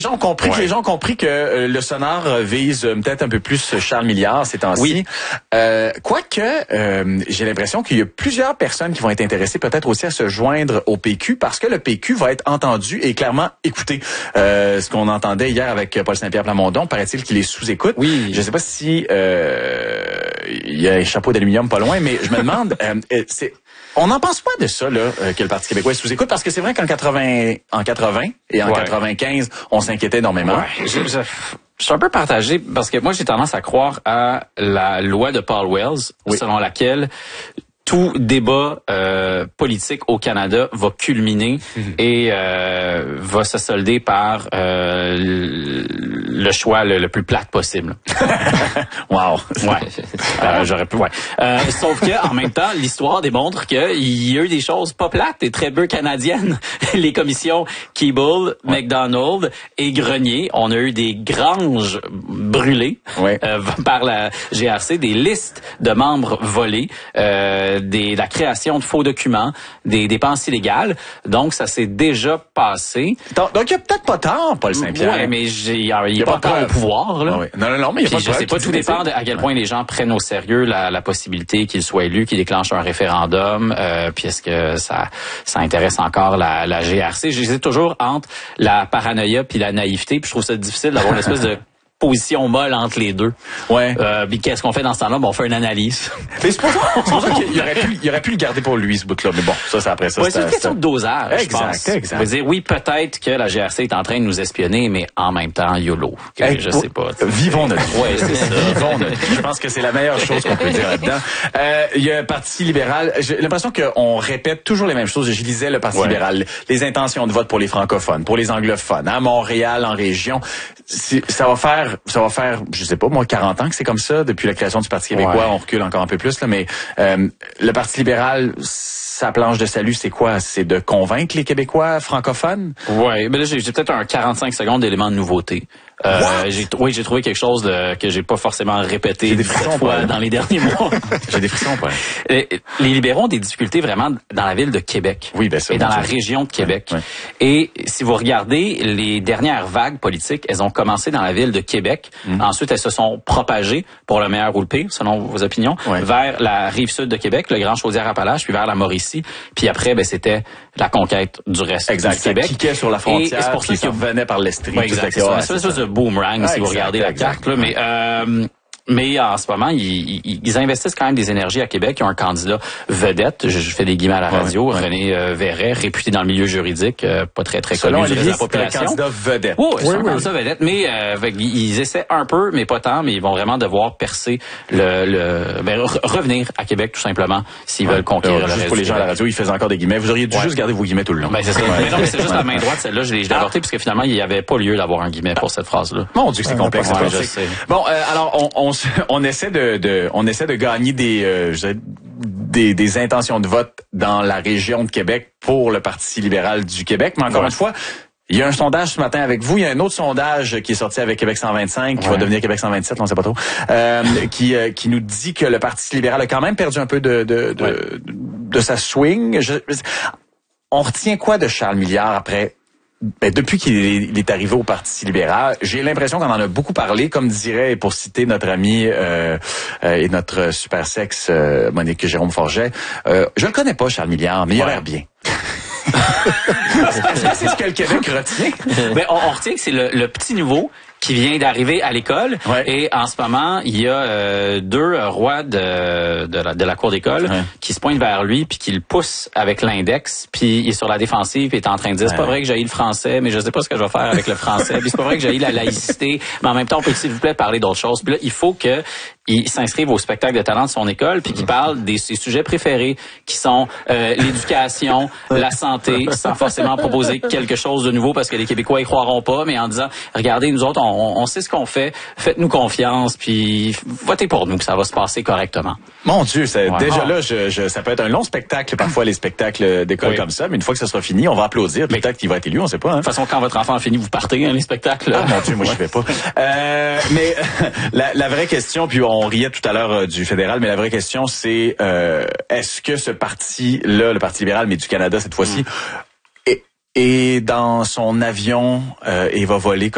Les gens ont compris que le sonar vise peut-être un peu plus Charles Milliard ces temps-ci. Oui. Quoique, j'ai l'impression qu'il y a plusieurs personnes qui vont être intéressées peut-être aussi à se joindre au PQ parce que le PQ va être entendu et clairement écouté. Ce qu'on entendait hier avec Paul Saint-Pierre Plamondon, paraît-il qu'il est sous-écoute. Oui. Je ne sais pas si il y a un chapeau d'aluminium pas loin, mais je me demande, on n'en pense pas de ça, là, que le Parti québécois est sous-écoute, parce que c'est vrai qu'en 80 et en 95, on s'inquiétait énormément. Ouais. Je suis un peu partagé parce que moi, j'ai tendance à croire à la loi de Paul Wells, selon laquelle tout débat politique au Canada va culminer et va se solder par le choix le plus plate possible. Wow. Ouais. J'aurais pu. Ouais. Sauf que en même temps, l'histoire démontre qu'il y a eu des choses pas plates et très peu canadiennes. Les commissions Keeble, McDonald et Grenier, on a eu des granges brûlées par la GRC, des listes de membres volés. La création de faux documents, des dépenses illégales. Donc, ça s'est déjà passé. Donc, il n'y a peut-être pas tort, Paul Saint-Pierre. Oui, mais il n'y a pas tort au pouvoir. Là. Oui. Non, mais il n'y a pas de je sais pas, tout dépend à quel point les gens prennent au sérieux la possibilité qu'il soit élu, qu'il déclenche un référendum, puis est-ce que ça intéresse encore la GRC. J'hésite toujours entre la paranoïa puis la naïveté, puis je trouve ça difficile d'avoir une espèce de position molle entre les deux. Ouais. Puis qu'est-ce qu'on fait dans ce temps-là? On fait une analyse. Mais c'est pour ça qu'il aurait pu le garder pour lui, ce bout-là. Mais bon, ça, après ça. Ouais, c'est une question de dosage, je pense. Exact. On va dire, oui, peut-être que la GRC est en train de nous espionner, mais en même temps, YOLO. Je sais pas. Vivons notre vie. Ouais, c'est ça. Vivons notre vie. Je pense que c'est la meilleure chose qu'on peut dire là-dedans. Il y a un Parti libéral. J'ai l'impression qu'on répète toujours les mêmes choses. Je lisais le Parti libéral. Les intentions de vote pour les francophones, pour les anglophones, à Montréal, en région. Ça va faire, je sais pas, moi, 40 ans que c'est comme ça, depuis la création du Parti québécois. Ouais. On recule encore un peu plus, là, mais le Parti libéral, sa planche de salut, c'est quoi? C'est de convaincre les Québécois francophones? Oui, mais là, j'ai peut-être un 45 secondes d'éléments de nouveauté. J'ai trouvé quelque chose que j'ai pas forcément répété dans les derniers mois. J'ai des frissons, pas. Les libéraux ont des difficultés vraiment dans la ville de Québec. Oui, bien sûr. Et dans la région de Québec. Ouais. Et si vous regardez les dernières vagues politiques, elles ont commencé dans la ville de Québec. Ensuite, elles se sont propagées, pour le meilleur ou le pire, selon vos opinions, vers la rive sud de Québec, le Grand Chaudière-Appalaches, puis vers la Mauricie. Puis après, c'était la conquête du reste du Québec. Ça cliquait sur la frontière, et c'est pour ça qu'il revenait par l'Estrie. Ouais, exact. C'est une espèce de boomerang, si vous regardez la carte. Là, mais en ce moment, ils investissent quand même des énergies à Québec. Ils ont un candidat vedette, je fais des guillemets à la radio, René Verret, réputé dans le milieu juridique, pas très connu de la population. C'est un candidat vedette. C'est un candidat vedette, mais ils essaient un peu, mais pas tant, mais ils vont vraiment devoir percer revenir à Québec tout simplement s'ils veulent conquérir le reste. Pour les gens à la radio, ils faisaient encore des guillemets. Vous auriez dû juste garder vos guillemets tout le long. Ben, c'est ça. Mais non, mais c'est juste la main droite, celle-là, je l'ai avortée parce que finalement, il n'y avait pas lieu d'avoir un guillet pour cette phrase-là. Mon Dieu, c'est complexe. Ouais, je sais. Bon, alors on essaie de gagner des intentions de vote dans la région de Québec pour le Parti libéral du Québec. Mais encore une fois, il y a un sondage ce matin avec vous. Il y a un autre sondage qui est sorti avec Québec 125, qui va devenir Québec 127, on ne sait pas trop, qui nous dit que le Parti libéral a quand même perdu un peu de sa swing. On retient quoi de Charles Milliard après? Depuis qu'il est arrivé au Parti libéral, j'ai l'impression qu'on en a beaucoup parlé, comme dirait, pour citer notre ami et notre super sexe Monique Jérôme Forget, je le connais pas, Charles Milliard, mais il a l'air bien. Est-ce que c'est ce que le Québec retient? On retient que c'est le petit nouveau qui vient d'arriver à l'école. Et en ce moment, il y a deux rois de la cour d'école qui se pointent vers lui puis qui le poussent avec l'index, puis il est sur la défensive et est en train de dire c'est pas vrai que j'haïs le français, mais je sais pas ce que je vais faire avec le français, puis c'est pas vrai que j'haïs la laïcité, mais en même temps on peut s'il vous plaît parler d'autres choses. Puis là, il faut que il s'inscrive au spectacle de talent de son école puis qu'il parle de ses sujets préférés qui sont l'éducation, la santé, sans forcément proposer quelque chose de nouveau parce que les Québécois y croiront pas, mais en disant regardez, nous autres on sait ce qu'on fait, faites-nous confiance puis votez pour nous que ça va se passer correctement. Mon Dieu, déjà là ça peut être un long spectacle parfois les spectacles d'école comme ça, mais une fois que ça sera fini, on va applaudir, peut-être qu'il va être élu, on sait pas. De toute façon, quand votre enfant a fini, vous partez les spectacles. Ah mon Dieu, moi je vais pas. Mais la vraie question, puis on riait tout à l'heure du fédéral, mais la vraie question c'est est-ce que ce parti-là, le Parti libéral, mais du Canada cette fois-ci, est dans son avion et va voler